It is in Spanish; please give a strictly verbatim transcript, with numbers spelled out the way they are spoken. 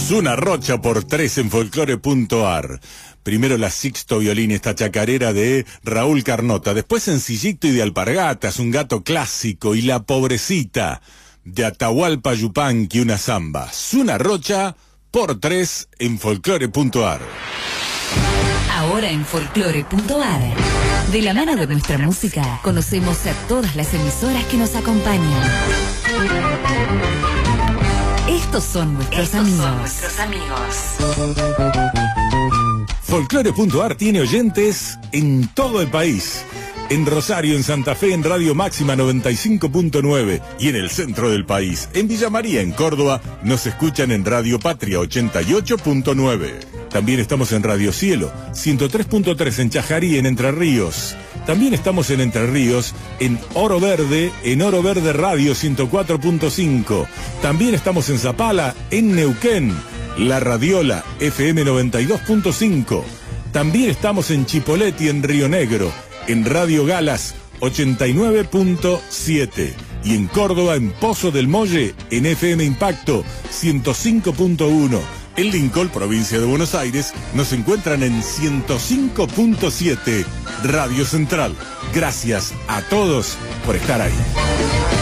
Zuna Rocha por tres en folclore punto ar. Primero la Sixto Violín, esta chacarera de Raúl Carnota. Después Sencillito y de Alpargatas, un gato clásico. Y La Pobrecita de Atahualpa Yupanqui, una samba. Zuna Rocha por tres en folclore punto ar. Ahora en folclore punto ar. De la mano de nuestra música, conocemos a todas las emisoras que nos acompañan. Estos son nuestros Estos amigos. son nuestros amigos. folclore punto ar tiene oyentes en todo el país. En Rosario, en Santa Fe, en Radio Máxima noventa y cinco punto nueve y en el centro del país. En Villa María, en Córdoba, nos escuchan en Radio Patria ochenta y ocho punto nueve. También estamos en Radio Cielo, ciento tres punto tres en Chajarí, en Entre Ríos. También estamos en Entre Ríos, en Oro Verde, en Oro Verde Radio ciento cuatro punto cinco. También estamos en Zapala, en Neuquén, La Radiola F M noventa y dos punto cinco. También estamos en Chipoleti, en Río Negro, en Radio Galas ochenta y nueve punto siete. Y en Córdoba, en Pozo del Molle, en F M Impacto ciento cinco punto uno. En Lincoln, provincia de Buenos Aires, nos encuentran en ciento cinco punto siete, Radio Central. Gracias a todos por estar ahí.